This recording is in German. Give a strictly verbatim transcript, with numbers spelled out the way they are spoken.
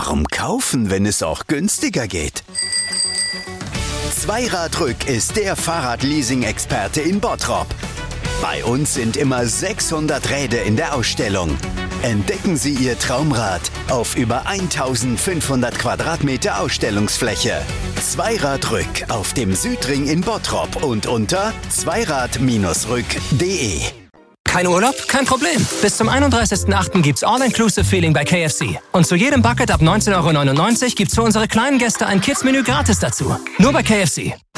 Warum kaufen, wenn es auch günstiger geht? Zweiradrück ist der Fahrradleasing-Experte in Bottrop. Bei uns sind immer sechshundert Räder in der Ausstellung. Entdecken Sie Ihr Traumrad auf über eintausendfünfhundert Quadratmeter Ausstellungsfläche. Zweiradrück auf dem Südring in Bottrop und unter zweirad Bindestrich rück punkt de. Kein Urlaub? Kein Problem. Bis zum einunddreißigsten achten gibt's All-Inclusive-Feeling bei K F C. Und zu jedem Bucket ab neunzehn Euro neunundneunzig gibt's für unsere kleinen Gäste ein Kids-Menü gratis dazu. Nur bei K F C.